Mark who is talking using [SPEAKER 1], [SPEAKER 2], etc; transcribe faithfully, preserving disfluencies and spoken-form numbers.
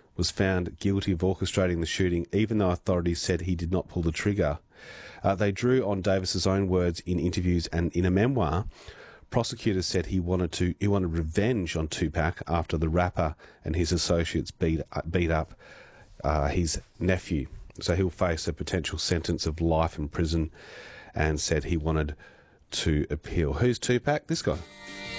[SPEAKER 1] was found guilty of orchestrating the shooting, even though authorities said he did not pull the trigger. Uh, they drew on Davis's own words in interviews and in a memoir. Prosecutors said he wanted to he wanted revenge on Tupac after the rapper and his associates beat beat up uh, his nephew. So he'll face a potential sentence of life in prison, and said he wanted to appeal. Who's Tupac? This guy.